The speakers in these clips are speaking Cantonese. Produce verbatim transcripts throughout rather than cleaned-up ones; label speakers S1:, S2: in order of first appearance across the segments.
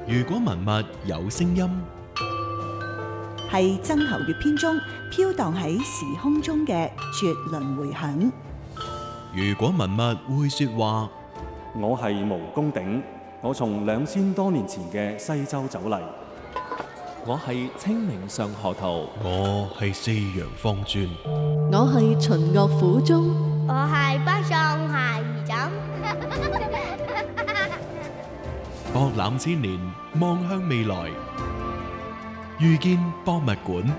S1: 如果文物有聲音，
S2: 係曾侯乙編中飄蕩喺時空中嘅絕倫迴響。
S1: 如果文物會說話，
S3: 我係毛公鼎，我從兩千多年前嘅西周走嚟。
S4: 我係清明上河圖，
S1: 我係四陽方尊，
S5: 我係秦樂府中，
S6: 我係北宋鞋兒枕。
S1: 博覽千年，望向未來，遇見博物館。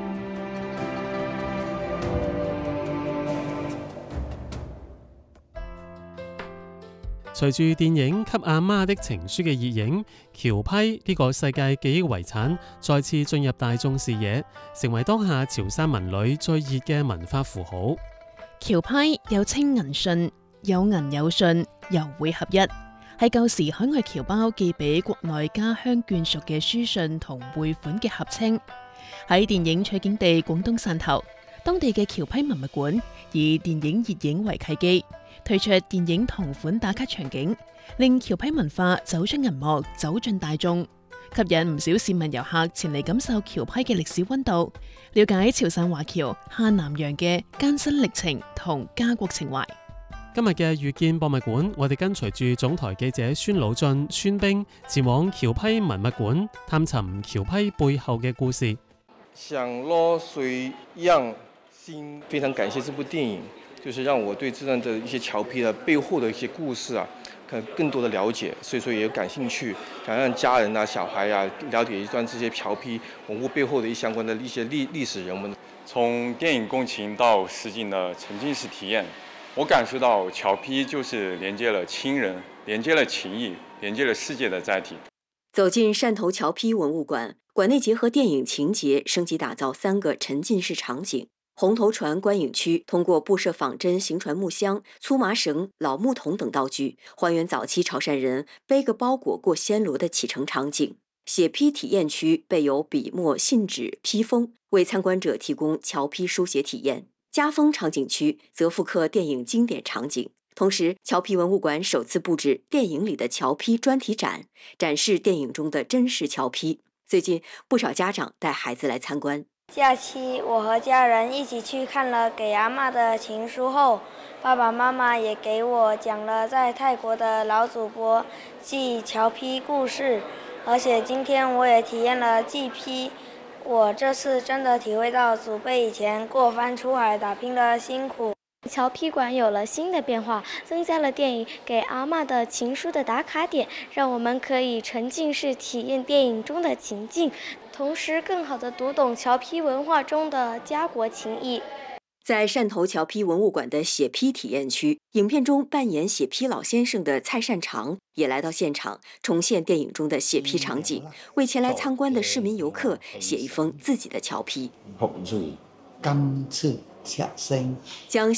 S7: 隨住電影《給阿媽的情書》嘅熱映，橋批呢個世界記憶遺產再次進入大眾視野，成為當下潮汕文旅最熱嘅文化符號。
S8: 橋批有稱銀信，有銀有信，又會合一，係舊時海外僑胞寄俾國內家鄉眷屬嘅書信同匯款嘅合稱。喺電影取景地廣東汕頭，當地嘅橋批文物館以電影熱映為契機，推出電影同款打卡場景，令橋批文化走出銀幕，走進大眾，吸引唔少市民遊客前嚟感受橋批嘅歷史溫度，了解潮汕華僑下南洋嘅艱辛歷程同家國情懷。
S7: 今日嘅遇見博物館，我哋跟隨住總台記者孫老俊、孫兵前往橋批文物館，探尋橋批背後嘅故事。
S9: 想落水漾心，非常感謝這部電影，就是讓我對這段的一些橋批的背後的一些故事啊，可能更多的了解，所以說也有感興趣，想讓家人啊、小孩啊了解一段這些橋批文物背後的一相關的一些歷歷史人物。
S10: 從電影共情到實景的沉浸式體驗，我感受到橋批就是連接了親人、連接了情誼、連接了世界的載體。
S11: 走進汕頭橋批文物館，館內結合電影情節，升級打造三個沉浸式場景。紅頭船觀影區通過布設仿真行船木箱、粗麻繩、老木桶等道具，還原早期潮汕人背個包裹過暹羅的啟程場景。寫批體驗區備有筆墨、信紙、批封，為參觀者提供橋批書寫體驗。家風場景區則復刻電影經典場景。同時，橋批文物館首次佈置電影裡的橋批專題展，展示電影中的真實橋批。最近，不少家長帶孩子來參觀。
S6: 假期，我和家人一起去看了《給阿嬤的情書》後，爸爸媽媽也給我講了在泰國的老祖伯記橋批故事，而且今天我也體驗了記批。我這次真的體會到祖輩以前過番出海打拼的辛苦。
S12: 橋批館有了新的變化，增加了電影《給阿嬤的情書》的打卡點，讓我們可以沉浸式體驗電影中的情境，同時更好地讀懂橋批文化中的家國情誼。
S11: 在汕頭橋批文物館的寫批體驗區，影片中扮演寫批老先生的蔡善長也來到現場，重現電影中的寫批場景，為前來參觀的市民遊客寫一封自己的橋批。
S13: 紅瑞金色赤星，
S11: 將